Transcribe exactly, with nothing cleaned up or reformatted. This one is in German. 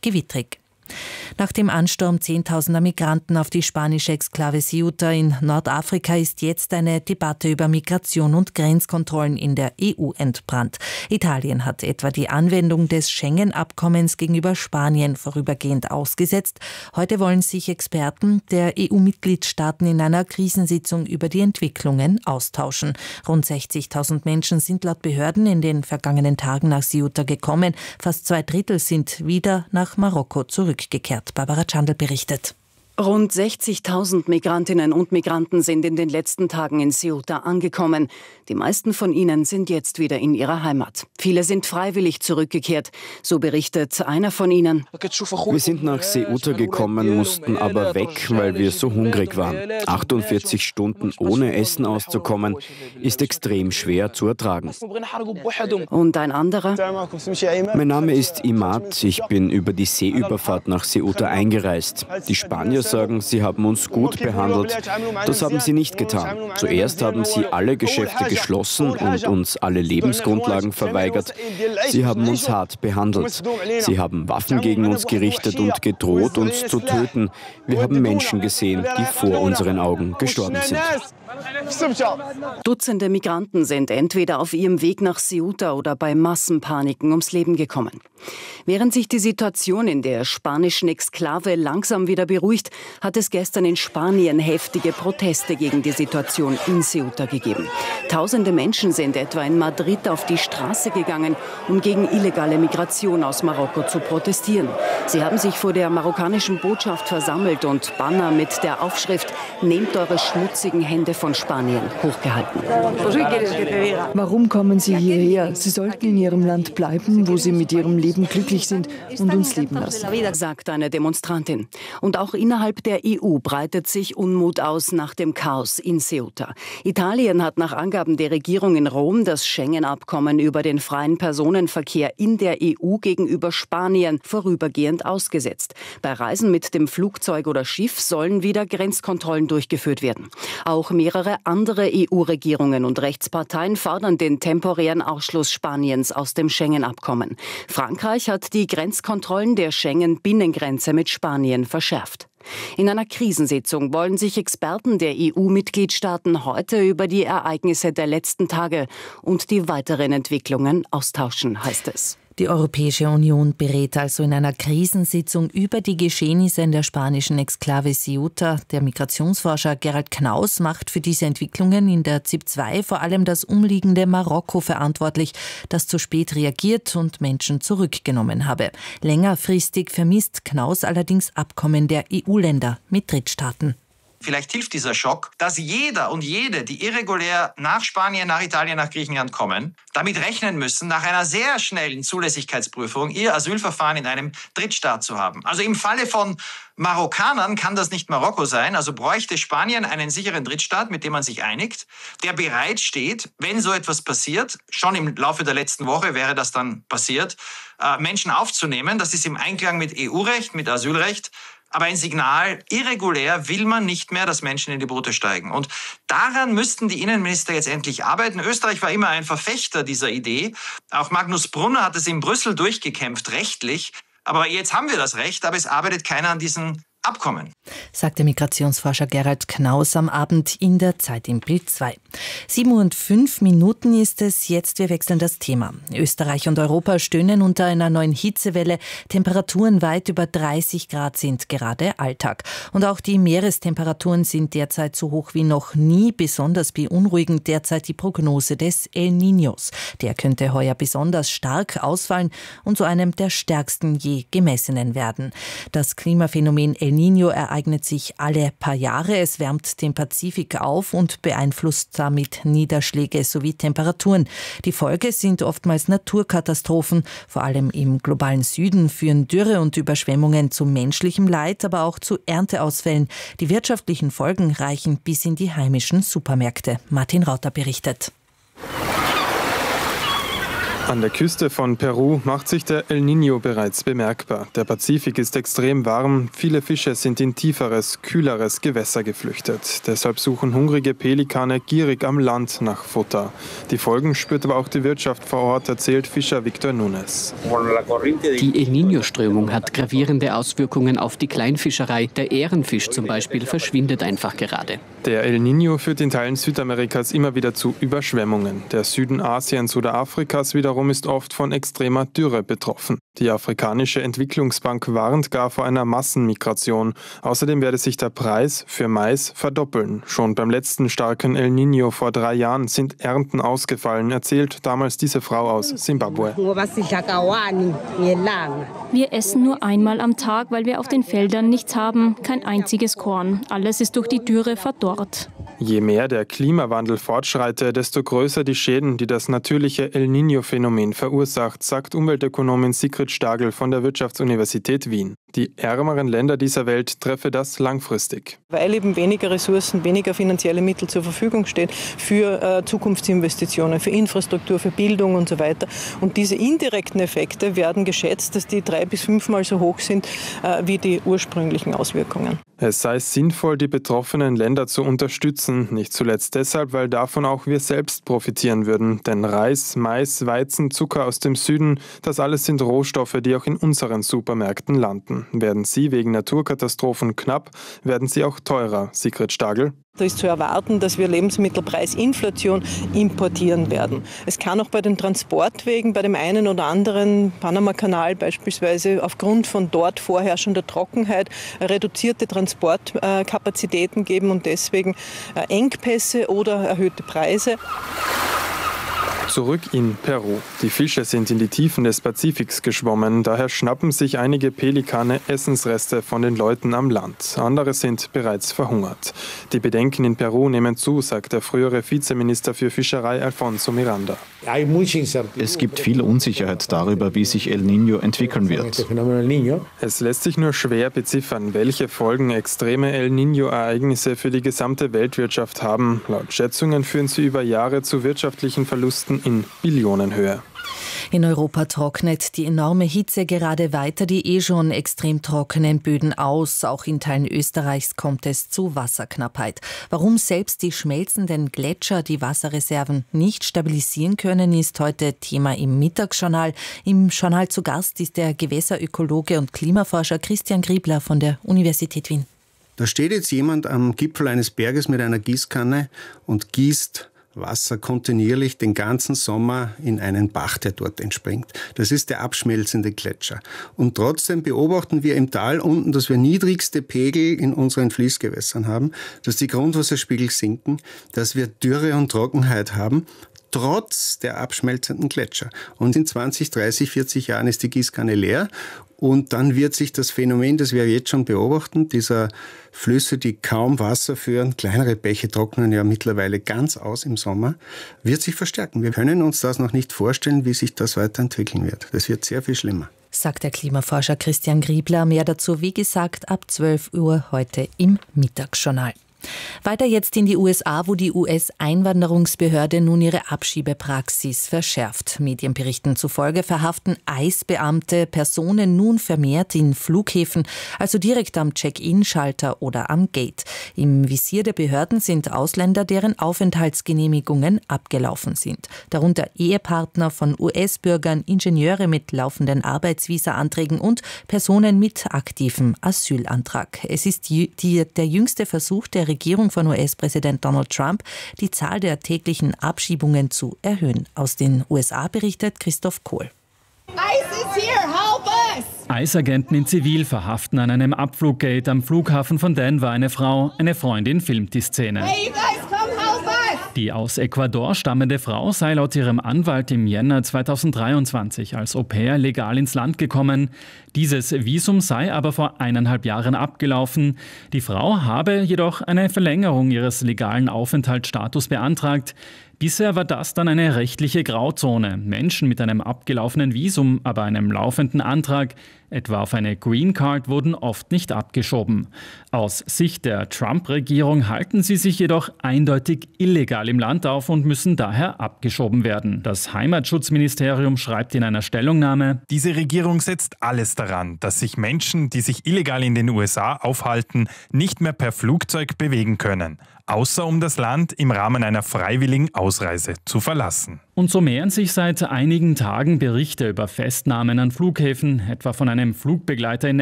gewittrig. Nach dem Ansturm zehntausender Migranten auf die spanische Exklave Ceuta in Nordafrika ist jetzt eine Debatte über Migration und Grenzkontrollen in der E U entbrannt. Italien hat etwa die Anwendung des Schengen-Abkommens gegenüber Spanien vorübergehend ausgesetzt. Heute wollen sich Experten der E U-Mitgliedstaaten in einer Krisensitzung über die Entwicklungen austauschen. Rund sechzigtausend Menschen sind laut Behörden in den vergangenen Tagen nach Ceuta gekommen. Fast zwei Drittel sind wieder nach Marokko zurückgekehrt. Barbara Chandel berichtet. Rund sechzigtausend Migrantinnen und Migranten sind in den letzten Tagen in Ceuta angekommen. Die meisten von ihnen sind jetzt wieder in ihrer Heimat. Viele sind freiwillig zurückgekehrt, so berichtet einer von ihnen. Wir sind nach Ceuta gekommen, mussten aber weg, weil wir so hungrig waren. achtundvierzig Stunden ohne Essen auszukommen, ist extrem schwer zu ertragen. Und ein anderer? Mein Name ist Imad, ich bin über die Seeüberfahrt nach Ceuta eingereist. Die Spanier sagen, sie haben uns gut behandelt. Das haben sie nicht getan. Zuerst haben sie alle Geschäfte geschlossen und uns alle Lebensgrundlagen verweigert. Sie haben uns hart behandelt. Sie haben Waffen gegen uns gerichtet und gedroht, uns zu töten. Wir haben Menschen gesehen, die vor unseren Augen gestorben sind. Dutzende Migranten sind entweder auf ihrem Weg nach Ceuta oder bei Massenpaniken ums Leben gekommen. Während sich die Situation in der spanischen Exklave langsam wieder beruhigt, hat es gestern in Spanien heftige Proteste gegen die Situation in Ceuta gegeben. Tausende Menschen sind etwa in Madrid auf die Straße gegangen, um gegen illegale Migration aus Marokko zu protestieren. Sie haben sich vor der marokkanischen Botschaft versammelt und Banner mit der Aufschrift „Nehmt eure schmutzigen Hände von Spanien“ hochgehalten. Warum kommen Sie hierher? Sie sollten in Ihrem Land bleiben, wo Sie mit Ihrem Leben glücklich sind und uns leben lassen, sagt eine Demonstrantin. Und auch innerhalb der E U breitet sich Unmut aus nach dem Chaos in Ceuta. Italien hat nach Angaben der Regierung in Rom das Schengen-Abkommen über den freien Personenverkehr in der E U gegenüber Spanien vorübergehend ausgesetzt. Bei Reisen mit dem Flugzeug oder Schiff sollen wieder Grenzkontrollen durchgeführt werden. Auch mehrere andere E U-Regierungen und Rechtsparteien fordern den temporären Ausschluss Spaniens aus dem Schengen-Abkommen. Frankreich hat die Grenzkontrollen der Schengen-Binnengrenze mit Spanien verschärft. In einer Krisensitzung wollen sich Experten der E U-Mitgliedstaaten heute über die Ereignisse der letzten Tage und die weiteren Entwicklungen austauschen, heißt es. Die Europäische Union berät also in einer Krisensitzung über die Geschehnisse in der spanischen Exklave Ceuta. Der Migrationsforscher Gerald Knaus macht für diese Entwicklungen in der Z I P zwei vor allem das umliegende Marokko verantwortlich, das zu spät reagiert und Menschen zurückgenommen habe. Längerfristig vermisst Knaus allerdings Abkommen der E U-Länder mit Drittstaaten. Vielleicht hilft dieser Schock, dass jeder und jede, die irregulär nach Spanien, nach Italien, nach Griechenland kommen, damit rechnen müssen, nach einer sehr schnellen Zulässigkeitsprüfung ihr Asylverfahren in einem Drittstaat zu haben. Also im Falle von Marokkanern kann das nicht Marokko sein, also bräuchte Spanien einen sicheren Drittstaat, mit dem man sich einigt, der bereit steht, wenn so etwas passiert, schon im Laufe der letzten Woche wäre das dann passiert, Menschen aufzunehmen. Das ist im Einklang mit E U-Recht, mit Asylrecht. Aber ein Signal, irregulär will man nicht mehr, dass Menschen in die Boote steigen. Und daran müssten die Innenminister jetzt endlich arbeiten. Österreich war immer ein Verfechter dieser Idee. Auch Magnus Brunner hat es in Brüssel durchgekämpft, rechtlich. Aber jetzt haben wir das Recht, aber es arbeitet keiner an diesen Abkommen, sagt der Migrationsforscher Gerald Knaus am Abend in der Zeit im Bild zwei. Sieben Uhr und fünf Minuten ist es jetzt. Wir wechseln das Thema. Österreich und Europa stöhnen unter einer neuen Hitzewelle. Temperaturen weit über dreißig Grad sind gerade Alltag. Und auch die Meerestemperaturen sind derzeit so hoch wie noch nie. Besonders beunruhigend derzeit die Prognose des El Niños. Der könnte heuer besonders stark ausfallen und zu einem der stärksten je gemessenen werden. Das Klimaphänomen El Niño ereignet sich alle paar Jahre. Es wärmt den Pazifik auf und beeinflusst damit Niederschläge sowie Temperaturen. Die Folge sind oftmals Naturkatastrophen. Vor allem im globalen Süden führen Dürre und Überschwemmungen zu menschlichem Leid, aber auch zu Ernteausfällen. Die wirtschaftlichen Folgen reichen bis in die heimischen Supermärkte. Martin Rauter berichtet. An der Küste von Peru macht sich der El Niño bereits bemerkbar. Der Pazifik ist extrem warm, viele Fische sind in tieferes, kühleres Gewässer geflüchtet. Deshalb suchen hungrige Pelikane gierig am Land nach Futter. Die Folgen spürt aber auch die Wirtschaft vor Ort, erzählt Fischer Victor Nunes. Die El Niño-Strömung hat gravierende Auswirkungen auf die Kleinfischerei. Der Ährenfisch zum Beispiel verschwindet einfach gerade. Der El Niño führt in Teilen Südamerikas immer wieder zu Überschwemmungen. Der Süden Asiens oder Afrikas wiederum ist oft von extremer Dürre betroffen. Die Afrikanische Entwicklungsbank warnt gar vor einer Massenmigration. Außerdem werde sich der Preis für Mais verdoppeln. Schon beim letzten starken El Niño vor drei Jahren sind Ernten ausgefallen, erzählt damals diese Frau aus Simbabwe. Wir essen nur einmal am Tag, weil wir auf den Feldern nichts haben, kein einziges Korn. Alles ist durch die Dürre verdorrt. Je mehr der Klimawandel fortschreitet, desto größer die Schäden, die das natürliche El Niño-Phänomen verursacht, sagt Umweltökonomin Sigrid Stagel von der Wirtschaftsuniversität Wien. Die ärmeren Länder dieser Welt treffe das langfristig. Weil eben weniger Ressourcen, weniger finanzielle Mittel zur Verfügung stehen für äh, Zukunftsinvestitionen, für Infrastruktur, für Bildung und so weiter. Und diese indirekten Effekte werden geschätzt, dass die drei- bis fünfmal so hoch sind äh, wie die ursprünglichen Auswirkungen. Es sei sinnvoll, die betroffenen Länder zu unterstützen, nicht zuletzt deshalb, weil davon auch wir selbst profitieren würden. Denn Reis, Mais, Weizen, Zucker aus dem Süden, das alles sind Rohstoffe, die auch in unseren Supermärkten landen. Werden sie wegen Naturkatastrophen knapp, werden sie auch teurer. Sigrid Stagel. Da ist zu erwarten, dass wir Lebensmittelpreisinflation importieren werden. Es kann auch bei den Transportwegen, bei dem einen oder anderen Panamakanal beispielsweise aufgrund von dort vorherrschender Trockenheit reduzierte Transportkapazitäten geben und deswegen Engpässe oder erhöhte Preise. Zurück in Peru. Die Fische sind in die Tiefen des Pazifiks geschwommen, daher schnappen sich einige Pelikane Essensreste von den Leuten am Land. Andere sind bereits verhungert. Die Bedenken in Peru nehmen zu, sagt der frühere Vizeminister für Fischerei Alfonso Miranda. Es gibt viel Unsicherheit darüber, wie sich El Niño entwickeln wird. Es lässt sich nur schwer beziffern, welche Folgen extreme El Niño-Ereignisse für die gesamte Weltwirtschaft haben. Laut Schätzungen führen sie über Jahre zu wirtschaftlichen Verlusten in Billionenhöhe. In Europa trocknet die enorme Hitze gerade weiter die eh schon extrem trockenen Böden aus. Auch in Teilen Österreichs kommt es zu Wasserknappheit. Warum selbst die schmelzenden Gletscher die Wasserreserven nicht stabilisieren können, ist heute Thema im Mittagsjournal. Im Journal zu Gast ist der Gewässerökologe und Klimaforscher Christian Griebler von der Universität Wien. Da steht jetzt jemand am Gipfel eines Berges mit einer Gießkanne und gießt Wasser kontinuierlich den ganzen Sommer in einen Bach, der dort entspringt. Das ist der abschmelzende Gletscher. Und trotzdem beobachten wir im Tal unten, dass wir niedrigste Pegel in unseren Fließgewässern haben, dass die Grundwasserspiegel sinken, dass wir Dürre und Trockenheit haben, trotz der abschmelzenden Gletscher. Und in zwanzig, dreißig, vierzig Jahren ist die Gießkanne leer. Und dann wird sich das Phänomen, das wir jetzt schon beobachten, dieser Flüsse, die kaum Wasser führen, kleinere Bäche trocknen ja mittlerweile ganz aus im Sommer, wird sich verstärken. Wir können uns das noch nicht vorstellen, wie sich das weiterentwickeln wird. Das wird sehr viel schlimmer. Sagt der Klimaforscher Christian Griebler. Mehr dazu, wie gesagt, ab zwölf Uhr heute im Mittagsjournal. Weiter jetzt in die U S A, wo die U S-Einwanderungsbehörde nun ihre Abschiebepraxis verschärft. Medienberichten zufolge verhaften I C E-Beamte Personen nun vermehrt in Flughäfen, also direkt am Check-in-Schalter oder am Gate. Im Visier der Behörden sind Ausländer, deren Aufenthaltsgenehmigungen abgelaufen sind. Darunter Ehepartner von U S-Bürgern, Ingenieure mit laufenden Arbeitsvisa-Anträgen und Personen mit aktivem Asylantrag. Es ist die, die, der jüngste Versuch der Regierung von U S-Präsident Donald Trump, die Zahl der täglichen Abschiebungen zu erhöhen. Aus den U S A berichtet Christoph Kohl. I C E-Agenten in Zivil verhaften an einem Abfluggate am Flughafen von Denver eine Frau. Eine Freundin filmt die Szene. Hey, you guys, come help us. Die aus Ecuador stammende Frau sei laut ihrem Anwalt im Jänner zweitausenddreiundzwanzig als Au-pair legal ins Land gekommen. Dieses Visum sei aber vor eineinhalb Jahren abgelaufen. Die Frau habe jedoch eine Verlängerung ihres legalen Aufenthaltsstatus beantragt. Bisher war das dann eine rechtliche Grauzone. Menschen mit einem abgelaufenen Visum, aber einem laufenden Antrag, etwa auf eine Green Card, wurden oft nicht abgeschoben. Aus Sicht der Trump-Regierung halten sie sich jedoch eindeutig illegal im Land auf und müssen daher abgeschoben werden. Das Heimatschutzministerium schreibt in einer Stellungnahme: Diese Regierung setzt alles daran, dass sich Menschen, die sich illegal in den U S A aufhalten, nicht mehr per Flugzeug bewegen können, außer um das Land im Rahmen einer freiwilligen Ausreise zu verlassen. Und so mehren sich seit einigen Tagen Berichte über Festnahmen an Flughäfen, etwa von einem Flugbegleiter in